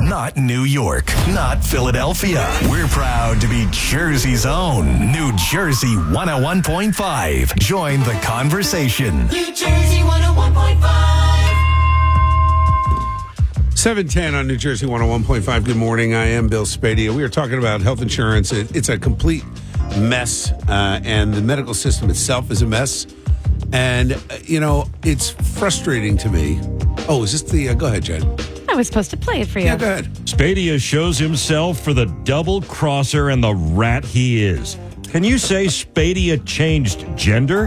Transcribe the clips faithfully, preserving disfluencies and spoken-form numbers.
not New York, not Philadelphia. We're proud to be Jersey's own New Jersey one oh one point five. Join the conversation. New Jersey one oh one point five. seven ten on New Jersey one oh one point five. Good morning. I am Bill Spadia. We are talking about health insurance. It, it's a complete mess, uh, and the medical system itself is a mess. And, uh, you know, it's frustrating to me. Oh, is this the... Uh, go ahead, Jen. I was supposed to play it for you. Yeah, go ahead. Spadia shows himself for the double crosser and the rat he is. Can you say Spadia changed gender?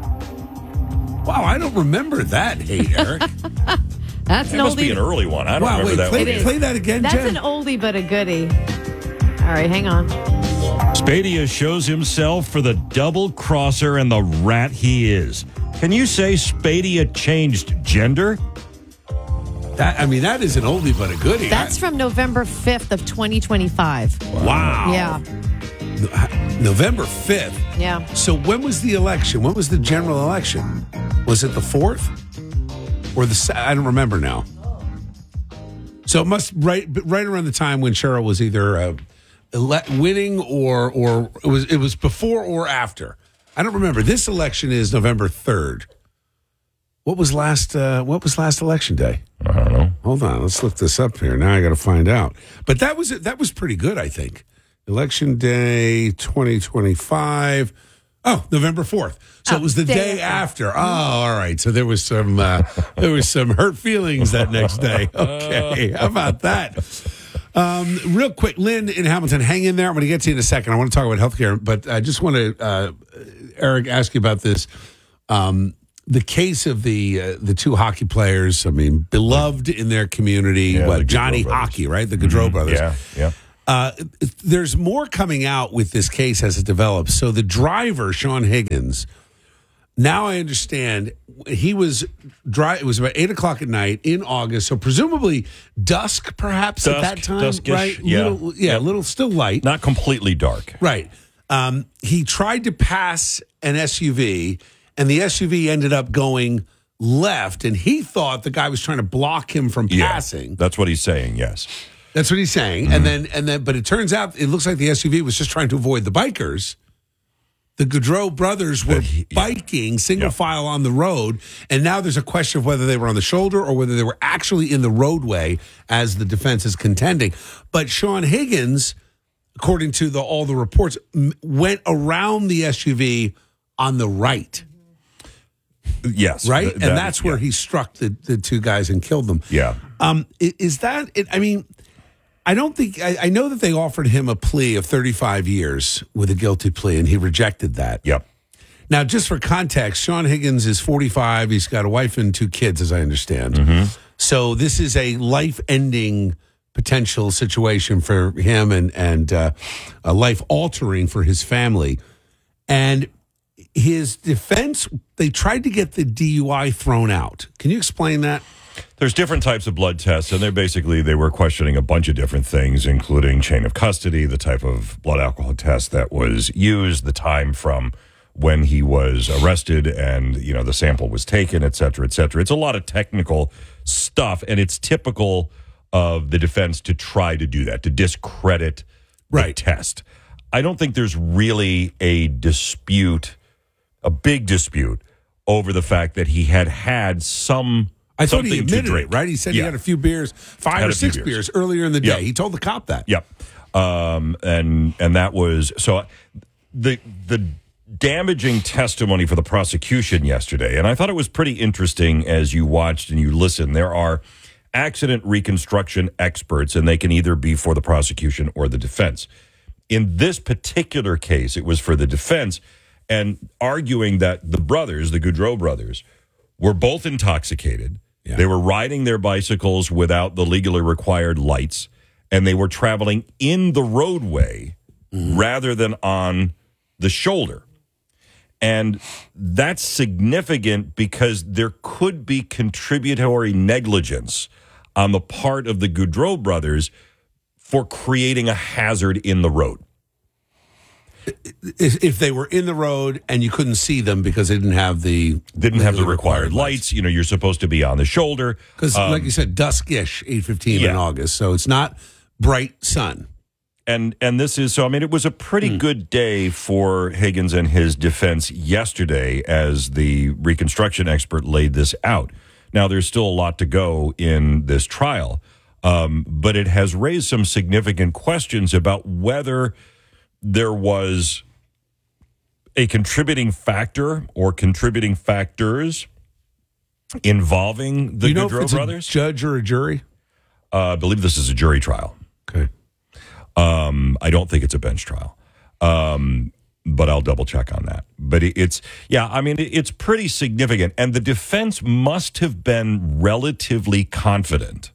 Wow, I don't remember that, hey, Eric. That's That an must be an oldie. early one. I don't Wow, remember wait, that play, one. It is. play that again, That's Jen. an oldie but a goodie. All right, hang on. Spadia shows himself for the double crosser and the rat he is. Can you say Spadia changed gender? That, I mean, that is an oldie but a goodie. That's from November fifth of twenty twenty-five. Wow. Yeah, November fifth. yeah. So when was the election? When was the general election? Was it the fourth? Or the... se- I don't remember now. So it must... Right right around the time when Cheryl was either uh, ele- winning or... or it was it was before or after. I don't remember. This election is November third. What was last uh, What was last election day? I don't know. Hold on, let's look this up here. Now I got to find out. But that was that was pretty good, I think. Election day twenty twenty-five. Oh, November fourth. So Oh, it was the day day after. Oh, all right. So there was some uh, there was some hurt feelings that next day. Okay, how about that? Um, real quick, Lynn in Hamilton, hang in there. I'm going to get to you in a second. I want to talk about healthcare, but I just want to, uh, Eric, ask you about this. Um, the case of the uh, the two hockey players. I mean, beloved in their community. Yeah, the what Gaudreau Johnny brothers. Hockey, right? The Gaudreau brothers. Yeah, yeah. Uh, there's more coming out with this case as it develops. So the driver, Sean Higgins, now I understand he was dry. It was about eight o'clock at night in August. So presumably dusk, perhaps at Dusk, that time, duskish, right? yeah. Little, yeah, a little still light. Not completely dark. Right. Um, he tried to pass an S U V, and the S U V ended up going left, and he thought the guy was trying to block him from Yeah, passing. that's what he's saying, yes. That's what he's saying. Mm-hmm. And then, and then, but it turns out it looks like the S U V was just trying to avoid the bikers. The Gaudreau brothers were But he- yeah. biking single Yeah. file on the road, and now there's a question of whether they were on the shoulder or whether they were actually in the roadway, as the defense is contending. But Sean Higgins, according to the, all the reports, m- went around the S U V on the right, Yes. right, th- and that- that's where yeah. he struck the, the two guys and killed them. Yeah. Um, i- is that it? I mean, I don't think I, I know that they offered him a plea of thirty-five years with a guilty plea, and he rejected that. Yep. Now, just for context, Sean Higgins is forty-five. He's got a wife and two kids, as I understand. So this is a life-ending potential situation for him, and and uh, a life-altering for his family. And his defense, they tried to get the D U I thrown out. Can you explain that? There's different types of blood tests, and they're basically, they were questioning a bunch of different things, including chain of custody, the type of blood alcohol test that was used, the time from when he was arrested and, you know, the sample was taken, et cetera, et cetera. It's a lot of technical stuff, and it's typical of the defense to try to do that, to discredit the Right. test. I don't think there's really a dispute, a big dispute, over the fact that he had had some I thought he something to admitted drink. it, right? He said he Yeah. had a few beers, five Had or a few six beers. beers earlier in the day. Yeah. He told the cop that. Yep. Um, and and that was so the the damaging testimony for the prosecution yesterday, and I thought it was pretty interesting as you watched and you listened. There are accident reconstruction experts, and they can either be for the prosecution or the defense. In this particular case, it was for the defense, and arguing that the brothers, the Gaudreau brothers, were both intoxicated. Yeah. They were riding their bicycles without the legally required lights, and they were traveling in the roadway rather than on the shoulder. And that's significant because there could be contributory negligence on the part of the Gaudreau brothers for creating a hazard in the road. If, if they were in the road and you couldn't see them because they didn't have the Didn't have the required lights. You know, you're supposed to be on the shoulder. Because, Um, like you said, duskish, eight fifteen in Yeah. August. So it's not bright sun. And and this is so. I mean, it was a pretty Hmm. good day for Higgins and his defense yesterday, as the reconstruction expert laid this out. Now, there's still a lot to go in this trial, um, but it has raised some significant questions about whether there was a contributing factor or contributing factors involving the Do you know Goudreau if it's brothers. a judge or a jury? Uh, I believe this is a jury trial. Okay. Um, I don't think it's a bench trial, um, but I'll double check on that. But it, it's, yeah, I mean, it, it's pretty significant. And the defense must have been relatively confident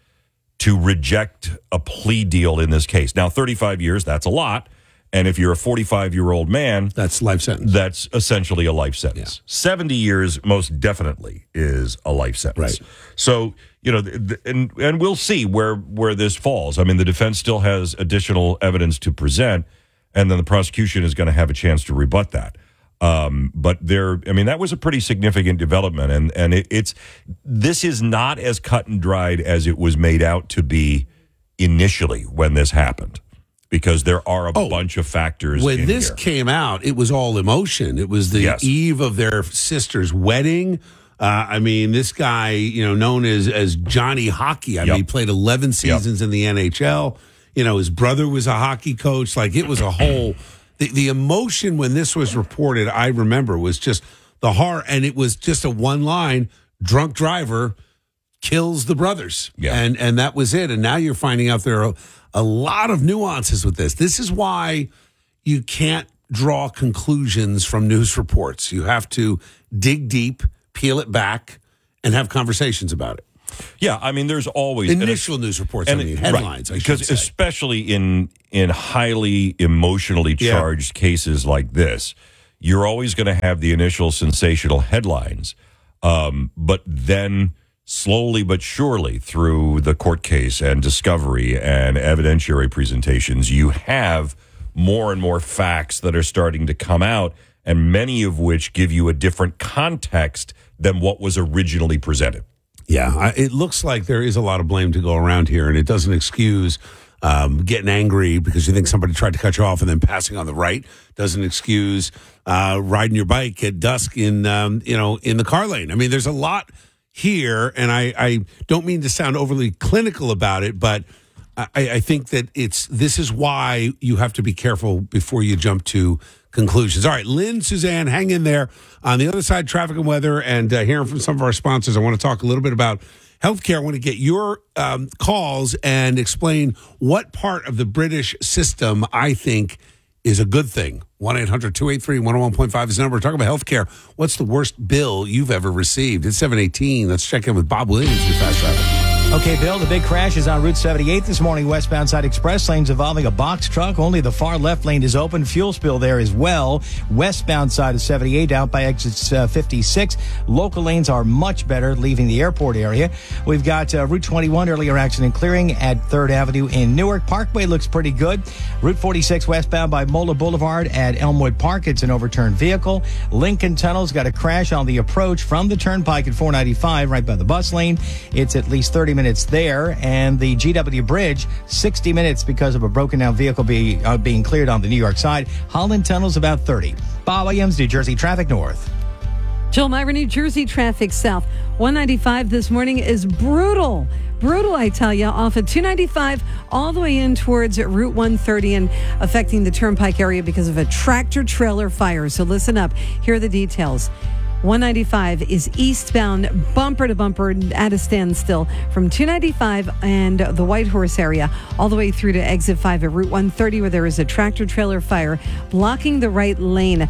to reject a plea deal in this case. Now, thirty-five years, that's a lot. And if you're a forty-five-year-old man, That's life sentence. that's essentially a life sentence. Yeah. seventy years most definitely is a life sentence. Right. So, you know, th- th- and and we'll see where where this falls. I mean, the defense still has additional evidence to present, and then the prosecution is going to have a chance to rebut that. Um, but there, I mean, that was a pretty significant development, and and it, it's this is not as cut and dried as it was made out to be initially when this happened. Because there are a Oh, bunch of factors When in this here. came out, it was all emotion. It was the Yes. eve of their sister's wedding. Uh, I mean, this guy, you know, known as as Johnny Hockey. I Yep. mean, he played eleven seasons in the N H L. You know, his brother was a hockey coach. Like, it was a whole. The, the emotion when this was reported, I remember, was just the horror. And it was just a one line drunk driver kills the brothers. Yeah. And, and that was it. And now you're finding out there are a lot of nuances with this. This is why you can't draw conclusions from news reports. You have to dig deep, peel it back, and have conversations about it. Yeah, I mean, there's always and Initial news reports, I and mean, it- headlines, right, I should because say. especially in in highly emotionally Yeah. charged cases like this, you're always going to have the initial sensational headlines, um, but then slowly but surely through the court case and discovery and evidentiary presentations, you have more and more facts that are starting to come out, and many of which give you a different context than what was originally presented. Yeah, I, it looks like there is a lot of blame to go around here, and it doesn't excuse um, getting angry because you think somebody tried to cut you off and then passing on the right. Doesn't excuse uh, riding your bike at dusk in um, you know in the car lane. I mean, there's a lot here, and I, I don't mean to sound overly clinical about it, but I, I think that it's this is why you have to be careful before you jump to conclusions. All right, Lynn, Suzanne, hang in there. On the other side, traffic and weather, and uh, hearing from some of our sponsors, I want to talk a little bit about healthcare. I want to get your um, calls and explain what part of the British system I think is a good thing. one eight hundred two eight three one oh one point five is the number. We're talking about healthcare. What's the worst bill you've ever received? It's seven eighteen. Let's check in with Bob Williams in Fast Traffic. Okay, Bill, the big crash is on Route seventy-eight this morning, westbound side express lanes involving a box truck. Only the far left lane is open. Fuel spill there as well. Westbound side of seventy-eight out by exit uh, fifty-six. Local lanes are much better leaving the airport area. We've got uh, Route twenty-one, earlier accident clearing at third Avenue in Newark. Parkway looks pretty good. Route forty-six westbound by Mola Boulevard at Elmwood Park. It's an overturned vehicle. Lincoln Tunnel's got a crash on the approach from the turnpike at four ninety-five right by the bus lane. It's at least thirty minutes there, and the G W Bridge, sixty minutes because of a broken down vehicle be, uh, being cleared on the New York side. Holland Tunnel's about thirty. Bob Williams, New Jersey Traffic North. Jill Myra, New Jersey traffic south. one ninety-five this morning is brutal. Brutal, I tell you, off of two ninety-five all the way in towards Route one thirty and affecting the Turnpike area because of a tractor trailer fire. So listen up. Here are the details. one ninety-five is eastbound, bumper to bumper at a standstill from two ninety-five and the White Horse area all the way through to exit five at Route one thirty, where there is a tractor trailer fire blocking the right lane.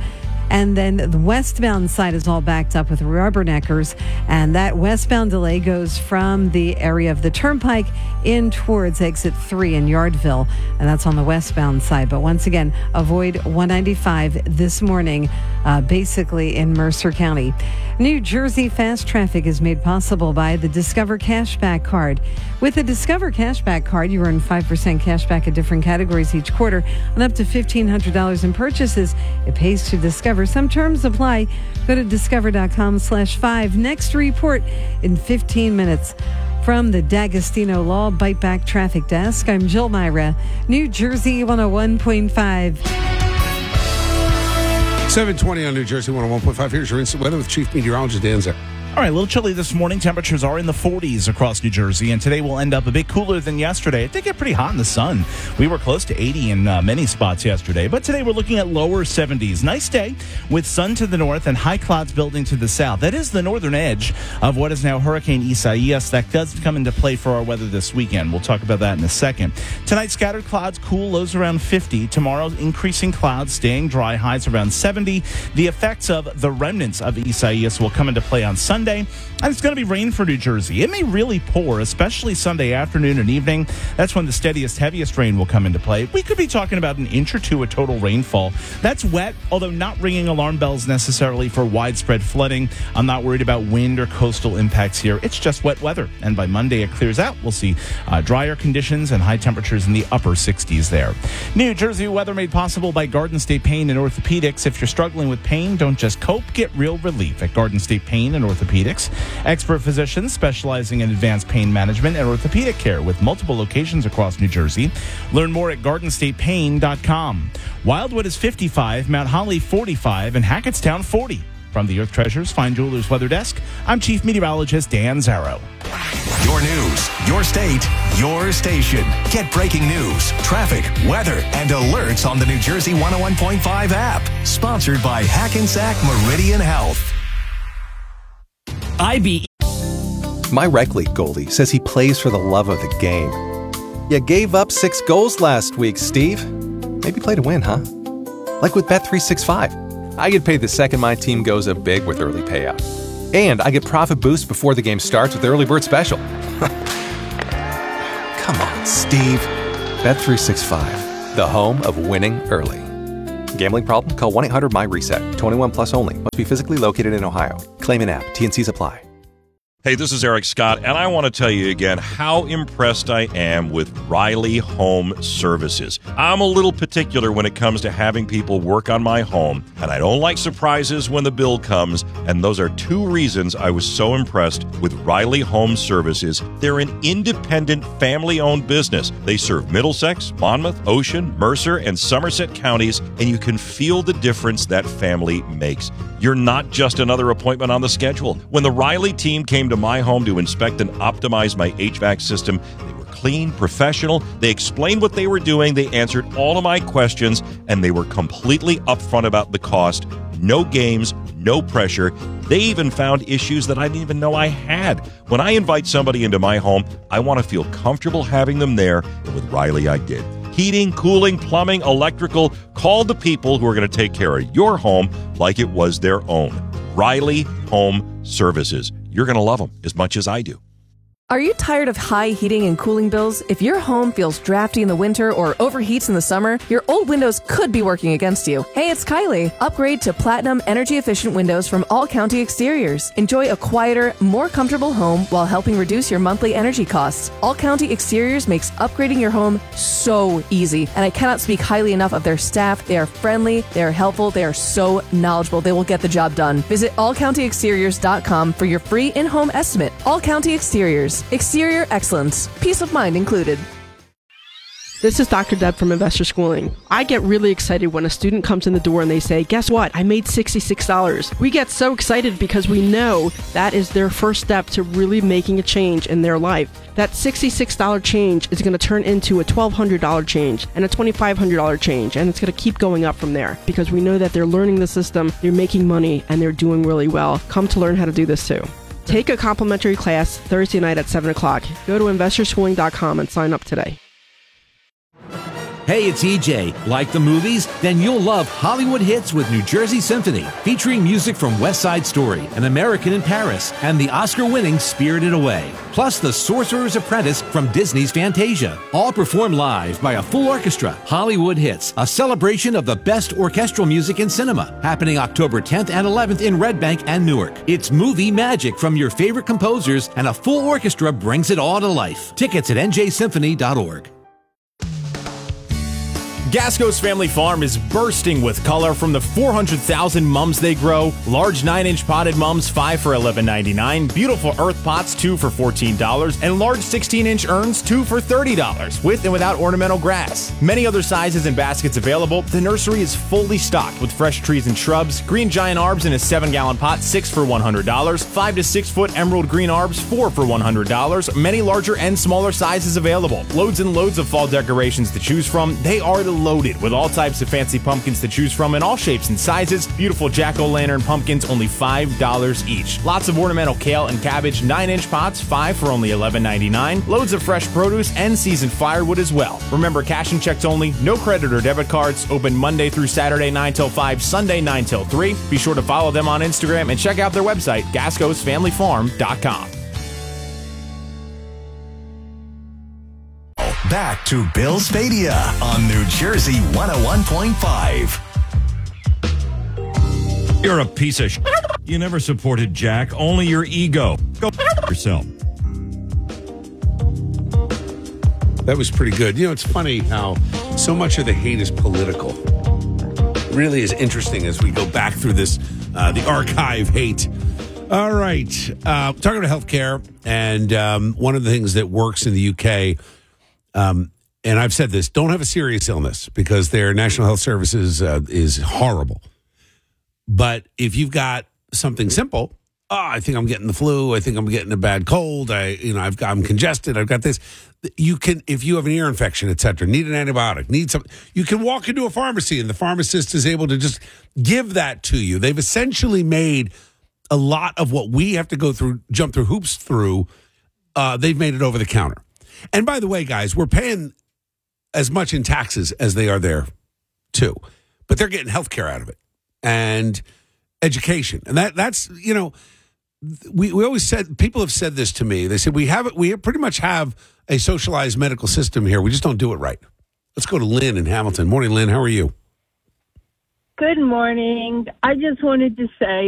And then the westbound side is all backed up with rubberneckers. And that westbound delay goes from the area of the Turnpike in towards exit three in Yardville. And that's on the westbound side. But once again, avoid one ninety-five this morning, uh, basically in Mercer County. New Jersey fast traffic is made possible by the Discover Cashback Card. With the Discover Cashback Card, you earn five percent cash back in different categories each quarter on up to fifteen hundred dollars in purchases. It pays to Discover. Some terms apply. Go to discover.com slash five. Next report in fifteen minutes. From the D'Agostino Law Bite Back Traffic Desk, I'm Jill Myra, New Jersey one oh one point five. seven twenty on New Jersey one oh one point five. Here's your instant weather with Chief Meteorologist Dan Zare. All right, a little chilly this morning. Temperatures are in the forties across New Jersey, and today will end up a bit cooler than yesterday. It did get pretty hot in the sun. We were close to eighty in uh, many spots yesterday, but today we're looking at lower seventies. Nice day with sun to the north and high clouds building to the south. That is the northern edge of what is now Hurricane Isaias. That does come into play for our weather this weekend. We'll talk about that in a second. Tonight, scattered clouds, cool, lows around fifty. Tomorrow, increasing clouds, staying dry, highs around seventy. The effects of the remnants of Isaias will come into play on Sunday. And it's going to be rain for New Jersey. It may really pour, especially Sunday afternoon and evening. That's when the steadiest, heaviest rain will come into play. We could be talking about an inch or two of total rainfall. That's wet, although not ringing alarm bells necessarily for widespread flooding. I'm not worried about wind or coastal impacts here. It's just wet weather. And by Monday, it clears out. We'll see uh, drier conditions and high temperatures in the upper sixties there. New Jersey weather made possible by Garden State Pain and Orthopedics. If you're struggling with pain, don't just cope. Get real relief at Garden State Pain and Orthopedics. Expert physicians specializing in advanced pain management and orthopedic care with multiple locations across New Jersey. Learn more at garden state pain dot com. Wildwood is fifty-five, Mount Holly forty-five, and Hackettstown forty. From the Earth Treasures Fine Jewelers Weather Desk, I'm Chief Meteorologist Dan Zarrow. Your news, your state, your station. Get breaking news, traffic, weather, and alerts on the New Jersey one oh one point five app. Sponsored by Hackensack Meridian Health. I B. My rec league goalie says he plays for the love of the game. You gave up six goals last week, Steve. Maybe play to win, huh? Like with Bet three sixty-five. I get paid the second my team goes up big with early payout. And I get profit boost before the game starts with the early bird special. Come on, Steve. Bet three sixty-five, the home of winning early. Gambling problem? Call one eight hundred M Y reset. twenty-one plus only. Must be physically located in Ohio. Claim an app. T N Cs apply. Hey, this is Eric Scott, and I want to tell you again how impressed I am with Riley Home Services. I'm a little particular when it comes to having people work on my home, and I don't like surprises when the bill comes, and those are two reasons I was so impressed with Riley Home Services. They're an independent, family-owned business. They serve Middlesex, Monmouth, Ocean, Mercer, and Somerset counties, and you can feel the difference that family makes. You're not just another appointment on the schedule. When the Riley team came to my home to inspect and optimize my H V A C system, they were clean, professional. They explained what they were doing. They answered all of my questions, and they were completely upfront about the cost. No games, no pressure. They even found issues that I didn't even know I had. When I invite somebody into my home, I want to feel comfortable having them there, and with Riley, I did. Heating, cooling, plumbing, electrical. Call the people who are going to take care of your home like it was their own. Riley Home Services. You're going to love them as much as I do. Are you tired of high heating and cooling bills? If your home feels drafty in the winter or overheats in the summer, your old windows could be working against you. Hey, it's Kylie. Upgrade to Platinum energy-efficient windows from All County Exteriors. Enjoy a quieter, more comfortable home while helping reduce your monthly energy costs. All County Exteriors makes upgrading your home so easy, and I cannot speak highly enough of their staff. They are friendly, they are helpful, they are so knowledgeable. They will get the job done. Visit all county exteriors dot com for your free in-home estimate. All County Exteriors. Exterior excellence. Peace of mind included. This is Doctor Deb from Investor Schooling. I get really excited when a student comes in the door and they say, guess what? I made sixty-six dollars. We get so excited because we know that is their first step to really making a change in their life. That sixty-six dollars change is going to turn into a twelve hundred dollars change and a twenty-five hundred dollars change, and it's going to keep going up from there because we know that they're learning the system, they're making money, and they're doing really well. Come to learn how to do this too. Take a complimentary class Thursday night at seven o'clock. Go to investor schooling dot com and sign up today. Hey, it's E J. Like the movies? Then you'll love Hollywood Hits with New Jersey Symphony, featuring music from West Side Story, An American in Paris, and the Oscar-winning Spirited Away. Plus The Sorcerer's Apprentice from Disney's Fantasia. All performed live by a full orchestra. Hollywood Hits, a celebration of the best orchestral music in cinema, happening October tenth and eleventh in Red Bank and Newark. It's movie magic from your favorite composers, and a full orchestra brings it all to life. Tickets at N J symphony dot org. Gasco's Family Farm is bursting with color from the four hundred thousand mums they grow. Large nine inch potted mums, five for eleven ninety-nine. Beautiful earth pots, two for fourteen dollars. And large sixteen inch urns, two for thirty dollars, with and without ornamental grass. Many other sizes and baskets available. The nursery is fully stocked with fresh trees and shrubs. Green giant arbs in a seven gallon pot, six for one hundred dollars. five to six foot emerald green arbs, four for one hundred dollars. Many larger and smaller sizes available. Loads and loads of fall decorations to choose from. They are the loaded with all types of fancy pumpkins to choose from in all shapes and sizes. Beautiful jack-o'-lantern pumpkins, only five dollars each. Lots of ornamental kale and cabbage, nine inch pots, five for only eleven ninety-nine. Loads of fresh produce and seasoned firewood as well. Remember, cash and checks only, no credit or debit cards. Open Monday through Saturday nine till five, Sunday nine till three. Be sure to follow them on Instagram and check out their website, gascos family farm dot com. Back to Bill Spadia on New Jersey one oh one point five. You're a piece of sh**. You never supported Jack, only your ego. Go f- yourself. That was pretty good. You know, it's funny how so much of the hate is political. It really is interesting as we go back through this, uh, the archive hate. All right. Uh, talking about healthcare, and um, one of the things that works in the U K, Um, and I've said this, don't have a serious illness because their National Health Services uh, is horrible. But if you've got something simple, oh, I think I'm getting the flu, I think I'm getting a bad cold, I, you know, I've got, I'm congested, I've got this. You can, if you have an ear infection, et cetera, need an antibiotic, need some, you can walk into a pharmacy and the pharmacist is able to just give that to you. They've essentially made a lot of what we have to go through, jump through hoops through, uh, they've made it over the counter. And by the way, guys, we're paying as much in taxes as they are there, too. But they're getting health care out of it and education. And that that's, you know, we, we always said, people have said this to me. They said, we have we pretty much have a socialized medical system here. We just don't do it right. Let's go to Lynn in Hamilton. Morning, Lynn. How are you? Good morning. I just wanted to say